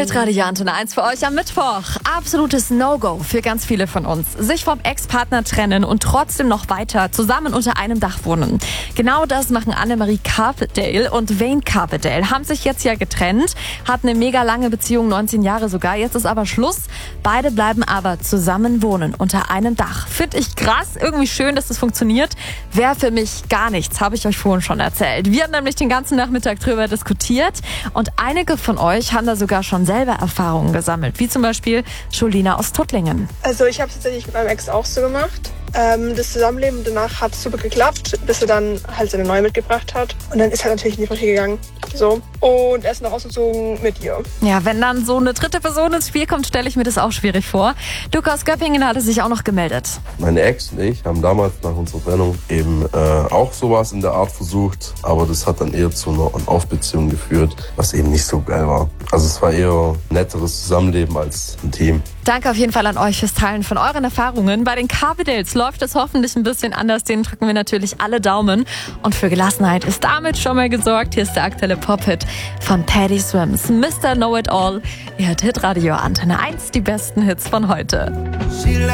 Hitradio Antenne 1 für euch am Mittwoch. Absolutes No-Go für ganz viele von uns. Sich vom Ex-Partner trennen und trotzdem noch weiter zusammen unter einem Dach wohnen. Genau das machen Annemarie Carpendale und Wayne Carpendale. Haben sich jetzt ja getrennt, hatten eine mega lange Beziehung, 19 Jahre sogar. Jetzt ist aber Schluss. Beide bleiben aber zusammen wohnen unter einem Dach. Finde ich krass, irgendwie schön, dass das funktioniert. Wäre für mich gar nichts, habe ich euch vorhin schon erzählt. Wir haben nämlich den ganzen Nachmittag drüber diskutiert und einige von euch haben da sogar schon selber Erfahrungen gesammelt, wie zum Beispiel Julina aus Tuttlingen. Also ich habe es tatsächlich mit meinem Ex auch so gemacht. Das Zusammenleben danach hat super geklappt, bis er dann halt seine neue mitgebracht hat. Und dann ist er natürlich in die Brüche gegangen. So. Und er ist noch ausgezogen mit ihr. Ja, wenn dann so eine dritte Person ins Spiel kommt, stelle ich mir das auch schwierig vor. Duke aus Göppingen hatte sich auch noch gemeldet. Meine Ex und ich haben damals nach unserer Trennung eben auch sowas in der Art versucht. Aber das hat dann eher zu einer On-Off-Beziehung geführt, was eben nicht so geil war. Also es war eher ein netteres Zusammenleben als ein Team. Danke auf jeden Fall an euch fürs Teilen von euren Erfahrungen. Bei den Carpendales läuft es hoffentlich ein bisschen anders. Denen drücken wir natürlich alle Daumen. Und für Gelassenheit ist damit schon mal gesorgt. Hier ist der aktuelle Pop-Hit von Paddy Swims, Mr. Know-It-All. Ihr hört Hitradio Antenne 1, die besten Hits von heute.